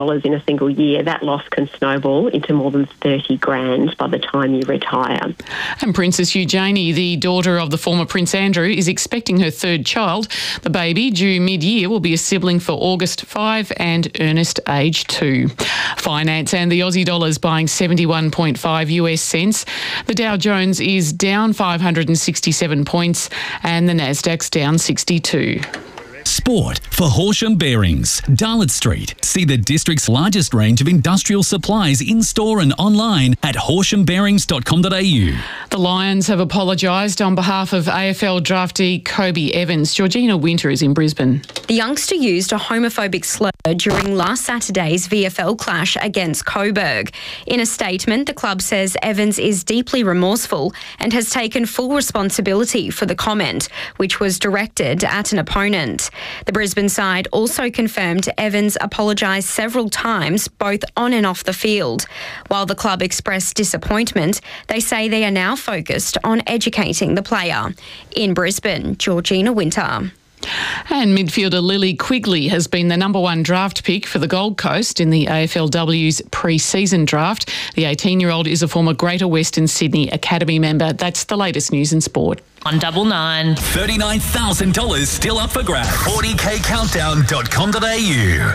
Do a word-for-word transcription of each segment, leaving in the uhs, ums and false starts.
dollars in a single year, that loss can snowball into more than thirty grand by the time you retire. And Princess Eugenie, the daughter of the former Prince Andrew, is expecting her third child. The baby, due mid-year, will be a sibling for August five and Ernest age two. Finance and the Aussie dollar is buying seventy-one point five U S cents. The Dow Jones is down five hundred sixty-seven points and the Nasdaq's down sixty-two. Sport for Horsham Bearings, Darlot Street. See the district's largest range of industrial supplies in-store and online at horsham bearings dot com dot a u. The Lions have apologised on behalf of A F L draftee Kobe Evans. Georgina Winter is in Brisbane. The youngster used a homophobic slur during last Saturday's V F L clash against Coburg. In a statement, the club says Evans is deeply remorseful and has taken full responsibility for the comment, which was directed at an opponent. The Brisbane side also confirmed Evans apologised several times, both on and off the field. While the club expressed disappointment, they say they are now focused on educating the player. In Brisbane, Georgina Winter. And midfielder Lily Quigley has been the number one draft pick for the Gold Coast in the A F L W's pre-season draft. The eighteen-year-old is a former Greater Western Sydney Academy member. That's the latest news in sport. On double nine. thirty-nine thousand dollars still up for grabs. forty k countdown dot com dot a u.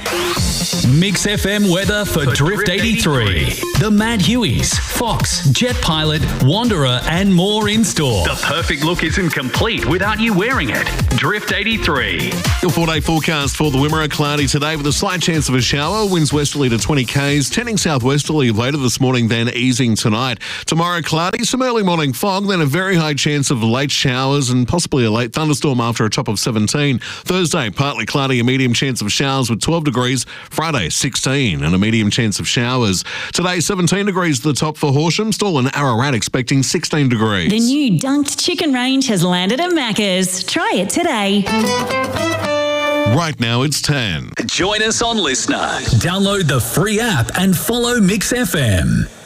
Mix F M weather for, for Drift eighty-three. The Mad Hueys, Fox, Jet Pilot, Wanderer and more in store. The perfect look isn't complete without you wearing it. Drift eighty-three. Your four-day forecast for the Wimmera: cloudy today with a slight chance of a shower. Winds westerly to twenty k's, tending southwesterly later this morning, then easing tonight. Tomorrow cloudy, some early morning fog, then a very high chance of late showers and possibly a late thunderstorm after a top of seventeen. Thursday, partly cloudy, a medium chance of showers with twelve degrees. Friday, sixteen and a medium chance of showers. Today, seventeen degrees to the top for Horsham. Stall and Ararat expecting sixteen degrees. The new Dunked Chicken range has landed at Macca's. Try it today. Right now it's ten. Join us on Listener. Download the free app and follow Mix F M.